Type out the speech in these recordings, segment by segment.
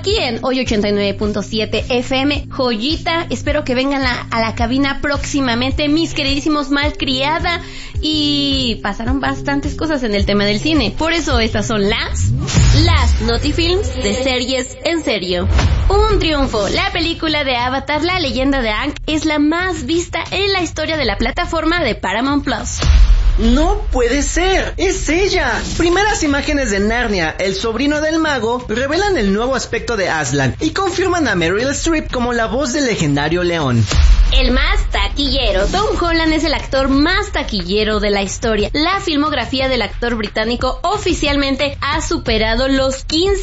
aquí en Hoy 89.7 FM. Joyita, espero que vengan a la cabina próximamente, mis queridísimos Malcriada. Y pasaron bastantes cosas en el tema del cine. Por eso estas son las Notifilms de series en serio. Un triunfo. La película de Avatar, la leyenda de Aang, es la más vista en la historia de la plataforma de Paramount Plus. ¡No puede ser! ¡Es ella! Primeras imágenes de Narnia, el sobrino del mago, revelan el nuevo aspecto de Aslan y confirman a Meryl Streep como la voz del legendario león. El más taquillero. Tom Holland es el actor más taquillero de la historia. La filmografía del actor británico oficialmente ha superado los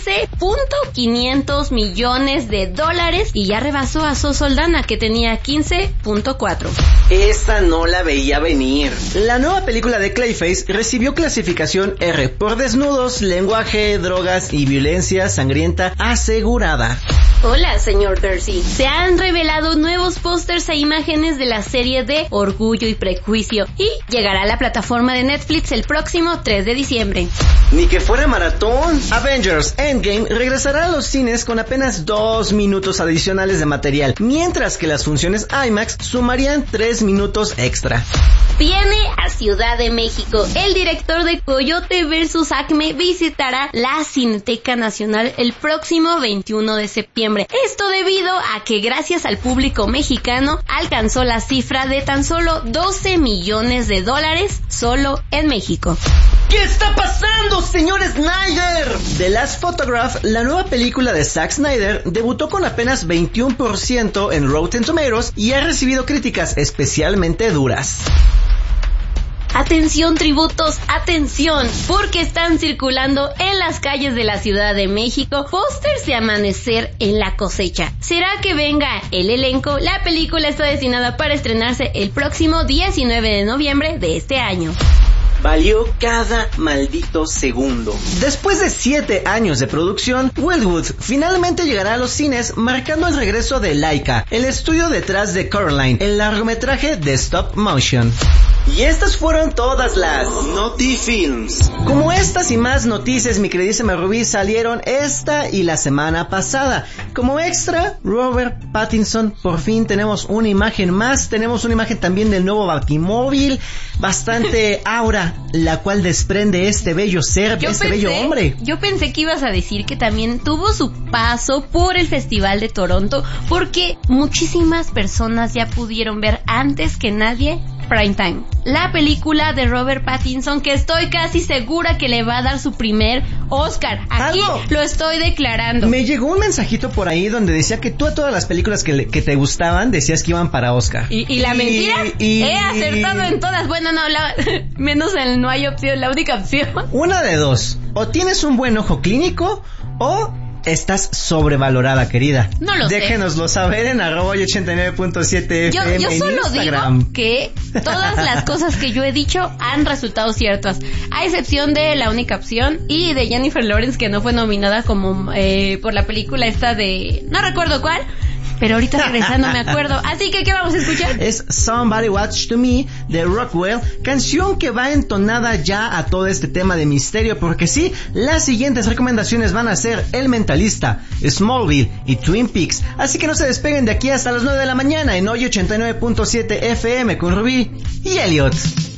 15.500 millones de dólares y ya rebasó a Zoe Saldana, que tenía 15.4. Esta no la veía venir. La nueva película de Clayface recibió clasificación R por desnudos, lenguaje, drogas y violencia sangrienta asegurada. Hola, señor Darcy. Se han revelado nuevos pósters e imágenes de la serie de Orgullo y Prejuicio y llegará a la plataforma de Netflix el próximo 3 de diciembre. Ni que fuera maratón. Avengers Endgame regresará a los cines con apenas 2 minutos adicionales de material, mientras que las funciones IMAX sumarían 3 minutos extra. Viene a Ciudad de México. El director de Coyote vs. Acme visitará la Cineteca Nacional el próximo 21 de septiembre. Esto debido a que gracias al público mexicano alcanzó la cifra de tan solo 12 millones de dólares solo en México. ¿Qué está pasando, señor Snyder? The Last Photograph, la nueva película de Zack Snyder, debutó con apenas 21% en Rotten Tomatoes y ha recibido críticas especialmente duras. Atención, tributos, atención, porque están circulando en las calles de la Ciudad de México pósters de Amanecer en la Cosecha. ¿Será que venga el elenco? La película está destinada para estrenarse el próximo 19 de noviembre de este año. Valió cada maldito segundo. Después de 7 años de producción, Wildwood finalmente llegará a los cines, marcando el regreso de Laika, el estudio detrás de Coraline, el largometraje de stop motion. Y estas fueron todas las Notifilms. Como estas y más noticias, mi queridísima Rubí, salieron esta y la semana pasada. Como extra, Robert Pattinson, por fin tenemos una imagen más. Tenemos una imagen también del nuevo Batimóvil, bastante aura, la cual desprende este bello ser, bello hombre. Yo pensé que ibas a decir que también tuvo su paso por el Festival de Toronto, porque muchísimas personas ya pudieron ver antes que nadie Primetime, la película de Robert Pattinson, que estoy casi segura que le va a dar su primer Oscar. Aquí lo estoy declarando. Me llegó un mensajito por ahí donde decía que tú a todas las películas que te gustaban decías que iban para Oscar. ¿Y la mentira? He acertado en todas. Bueno, no, menos el no hay opción, la única opción. Una de dos. O tienes un buen ojo clínico o estás sobrevalorada, querida. No lo sé. Déjenoslo saber en @89.7 FM. Yo solo Instagram. digo que todas las cosas que yo he dicho han resultado ciertas, a excepción de La Única Opción y de Jennifer Lawrence, que no fue nominada como por la película esta de no recuerdo cuál. Pero ahorita regresando me acuerdo. Así que, ¿qué vamos a escuchar? Es Somebody Watch to Me de Rockwell, canción que va entonada ya a todo este tema de misterio, porque sí, las siguientes recomendaciones van a ser El Mentalista, Smallville y Twin Peaks. Así que no se despeguen de aquí hasta las 9 de la mañana en Hoy 89.7 FM con Rubí y Elliot.